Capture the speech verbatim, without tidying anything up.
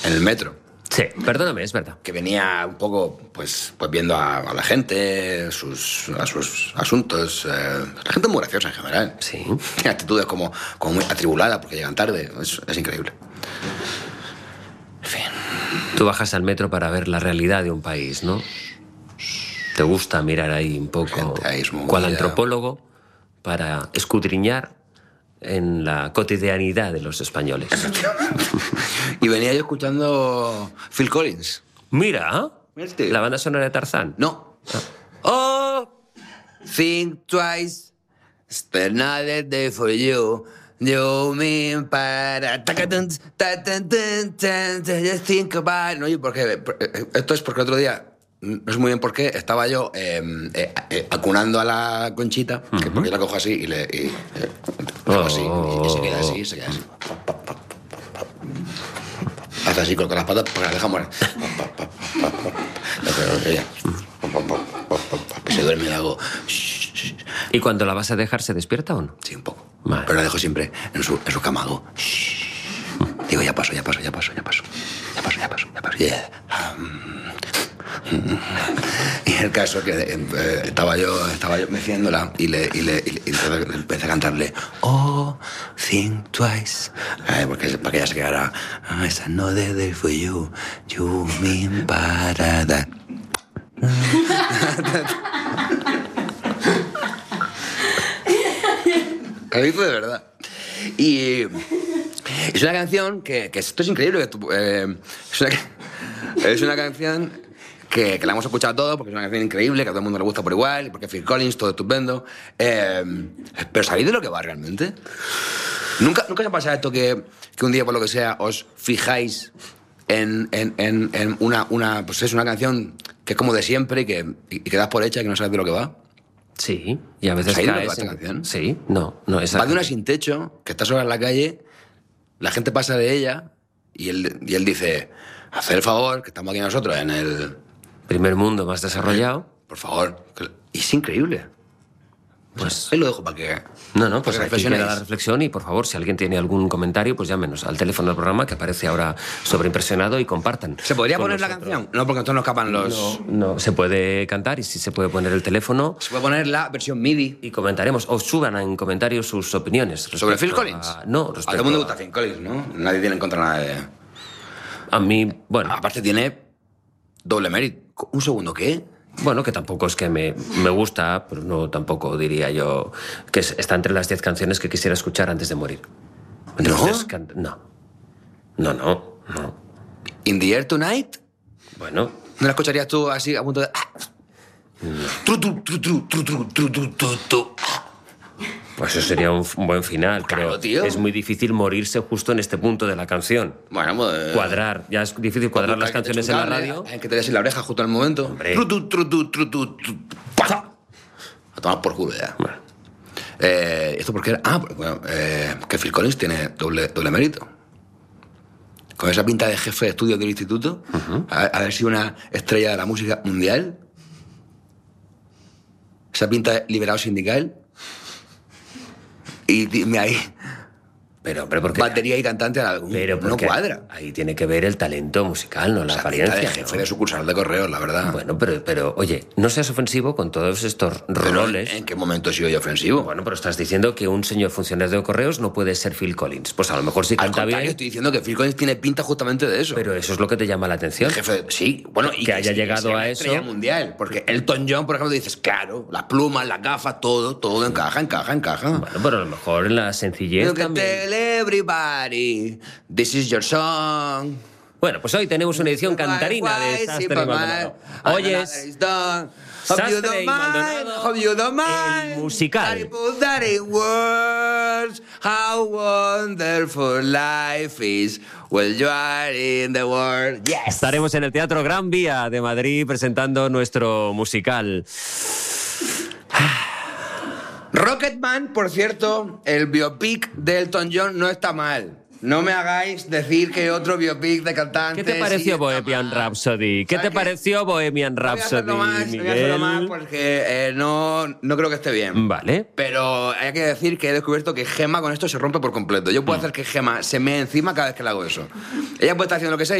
en el metro. Sí, perdóname, es verdad. Que venía un poco, pues, pues viendo a, a la gente, sus, a sus asuntos. Eh, la gente es muy graciosa en general. Sí. Tiene actitudes como, como muy atribuladas porque llegan tarde. Es, es increíble. En fin. Tú bajas al metro para ver la realidad de un país, ¿no? Te gusta mirar ahí un poco, cual antropólogo, para escudriñar en la cotidianidad de los españoles. Y venía yo escuchando Phil Collins. Mira, la banda sonora de Tarzán. No. Ah. Oh, think twice, spend another day for you. You mean para... Just think about... No, ¿por qué? Esto es porque el otro día, no sé muy bien por qué, estaba yo eh, eh, eh, acunando a la Conchita, uh-huh. que porque yo la cojo así y le... Y, eh, oh, así, y, y se queda así, se queda así. Hace así con las patas porque la deja morir. Se duerme y le hago... ¿Y cuando la vas a dejar, se despierta o no? Sí, un poco. Vale. Pero la dejo siempre en su, en su cama. Hago... Digo, ya paso, ya paso, ya paso, ya paso. Ya paso, ya paso, ya paso. Yeah. Y el caso que eh, estaba yo estaba yo meciéndola y le, y le, y le, y le empecé a cantarle Oh, think twice, Ay, porque para que ella se quedara It's another day for you, you mean para that. Lo digo de verdad. Y es una canción que, que esto es increíble. Que tú, eh, es, una, es una canción que, que la hemos escuchado todos porque es una canción increíble, que a todo el mundo le gusta por igual, porque Phil Collins, todo estupendo. Eh, pero ¿sabéis de lo que va realmente? ¿Nunca, nunca os ha pasado esto que, que un día, por lo que sea, os fijáis en, en, en, en una, una, pues es una canción que es como de siempre y que, y que das por hecha y que no sabes de lo que va? Sí, y a veces caes caes... ¿De esta canción? Sí, no, no, esa... Va de una sin techo, que está sola en la calle, la gente pasa de ella y él, y él dice, haced el favor, que estamos aquí nosotros en el... primer mundo más desarrollado. Por favor. Y es increíble. Pues ahí lo dejo para que... No, no, pues para que aquí queda la reflexión y, por favor, si alguien tiene algún comentario, pues llámenos al teléfono del programa que aparece ahora sobreimpresionado y compartan. ¿Se podría poner nosotros la canción? No, porque entonces nos escapan los... No, no, se puede cantar y sí se puede poner el teléfono. Se puede poner la versión MIDI. Y comentaremos, o suban en comentarios sus opiniones. ¿Sobre Phil Collins? A... No, respecto a todo el mundo gusta Phil Collins, ¿no? Nadie tiene en contra nada de... A mí, bueno... Aparte tiene doble mérito. Un segundo, ¿qué? Bueno, que tampoco es que me, me gusta, pero no tampoco diría yo que está entre las diez canciones que quisiera escuchar antes de morir. ¿No? Can... No. No, no, no. ¿In the Air Tonight? Bueno. ¿No la escucharías tú así a punto de...? No. Pues eso sería un buen final, claro, pero tío. Es muy difícil morirse justo en este punto de la canción. Bueno, pues... Cuadrar, ya es difícil cuadrar las canciones en la radio. Hay que te des en la oreja justo en el momento. Hombre. Tru, tru, tru, tru, tru, tru, ¡pasa! A tomar por culo ya. Bueno. Eh, ¿Esto por qué era? Ah, bueno, eh, que Phil Collins tiene doble, doble mérito. Con esa pinta de jefe de estudios del instituto, uh-huh. a, a ver si una estrella de la música mundial, esa pinta de liberado sindical, y dime ahí, pero, pero porque batería y cantante a algún, pero no cuadra. Ahí tiene que ver el talento musical, no la o sea, apariencia. De jefe, ¿no?, de sucursal de correos, la verdad. Bueno, pero, pero oye, no seas ofensivo con todos estos pero roles. ¿En qué momento he sido yo ofensivo? Bueno, pero estás diciendo que un señor funcionario de correos no puede ser Phil Collins. Pues a lo mejor sí canta bien. Estoy diciendo que Phil Collins tiene pinta justamente de eso. Pero eso es lo que te llama la atención. El jefe, sí, bueno, y que, que haya sí, llegado que a eso. Estrella mundial, porque Elton John, por ejemplo, dices, claro, las plumas, las gafas, todo, todo encaja, encaja, encaja. Bueno, pero a lo mejor en la sencillez You can también. tell everybody, this is your song. Bueno, pues hoy tenemos una edición cantarina de Sastre y Maldonado. Hoy es Sastre y Maldonado, Hope you don't mind, el musical. Daddy words, how wonderful life is when you are in the world. Yes. Estaremos en el Teatro Gran Vía de Madrid presentando nuestro musical. Rocketman, por cierto, el biopic de Elton John no está mal. No me hagáis decir que otro biopic de cantantes... ¿Qué te pareció sí Bohemian mal. Rhapsody? ¿Qué te qué? pareció Bohemian Rhapsody, No voy a hacerlo más, Miguel? no voy a hacerlo más porque eh, no, no creo que esté bien. Vale. Pero hay que decir que he descubierto que Gemma con esto se rompe por completo. Yo puedo mm. hacer que Gemma se me encima cada vez que le hago eso. Ella puede estar haciendo lo que sea